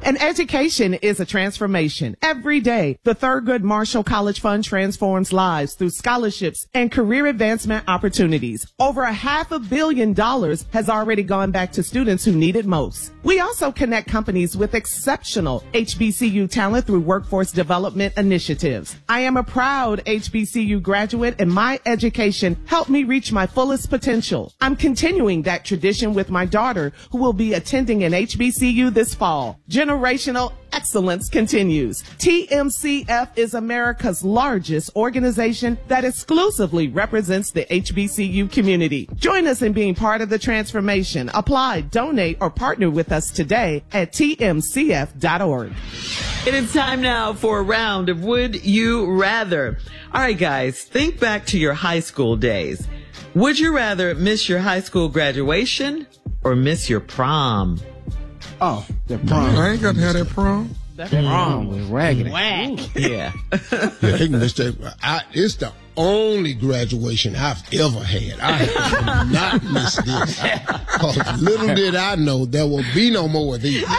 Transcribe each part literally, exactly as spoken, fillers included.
An education is a transformation. Every day, the Thurgood Marshall College Fund transforms lives through scholarships and career advancement opportunities. Over a half a billion dollars has already gone back to students who need it most. We also connect companies with exceptional H B C U talent through workforce development initiatives. I am a proud H B C U graduate, and my education helped me reach my fullest potential. I'm continuing that tradition with my daughter, who will be attending an H B C U this fall. Generational excellence continues. T M C F is America's largest organization that exclusively represents the H B C U community. Join us in being part of the transformation. Apply, donate, or partner with us today at T M C F dot org. It is time now for a round of Would You Rather. All right, guys, think back to your high school days. Would you rather miss your high school graduation or miss your prom? Oh, the prom. I ain't got to have that prom. That prom was raggedy. Whack. Yeah. Yeah, he missed that. I, it's the only graduation I've ever had. I have not missed this. 'Cause little did I know there will be no more of these.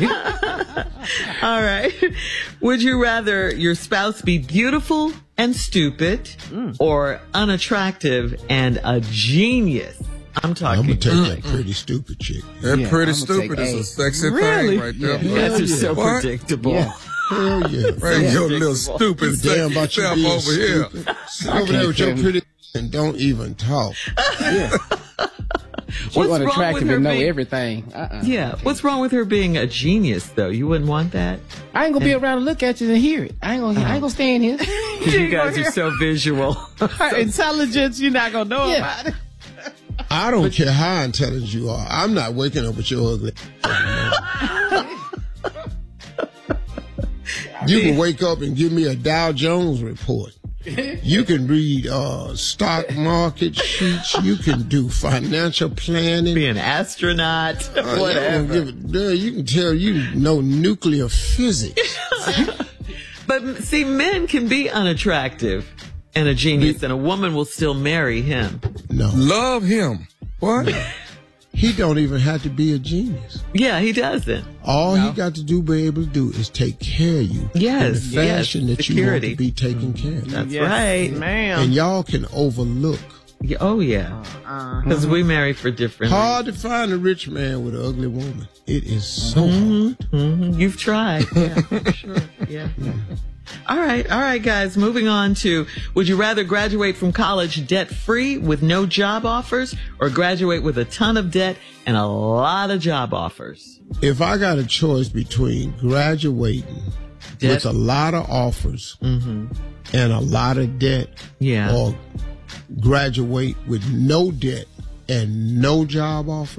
All right. Would you rather your spouse be beautiful and stupid mm. or unattractive and a genius? I'm talking. I'm going to take that pretty stupid chick. That Yeah, pretty I'm gonna stupid take is A. a sexy Really? thing right there. Yeah. You guys are Yeah. so What? predictable. Yeah. Hell yeah. Bring Yeah. your little stupid Damn sexy about you self being over here. stupid. Sit over there with your stand pretty and don't even talk. Yeah. She What's was wrong attractive with her and know being- everything. Uh-uh. Yeah. What's wrong with her being a genius, though? You wouldn't want that? I ain't gonna be around to look at you and hear it. I ain't gonna. I ain't gonna stand here. Because you guys are so visual. Her intelligence, you're not going to know Yeah. about it. I don't care how intelligent you are. I'm not waking up with your ugly. You can wake up and give me a Dow Jones report. You can read uh, stock market sheets. You can do financial planning. Be an astronaut. Uh, you Whatever. don't give a- you can tell you know nuclear physics. But see, men can be unattractive and a genius, and a woman will still marry him. No, Love him. What? he don't even have to be a genius. Yeah, he doesn't. All he got to do, be able to do, is take care of you Yes, in the fashion yes, that you want security. to be taken care of. That's Yes, right. ma'am. And y'all can overlook. Yeah, oh, yeah. Because we marry for different Hard to find a rich man with an ugly woman. It is so Mm-hmm. hard. reasons. You've tried. Yeah, for sure. Yeah. All right, all right, guys. Moving on to, would you rather graduate from college debt-free with no job offers or graduate with a ton of debt and a lot of job offers? If I got a choice between graduating Debt? with a lot of offers and a lot of debt, Yeah. or graduate with no debt and no job offer,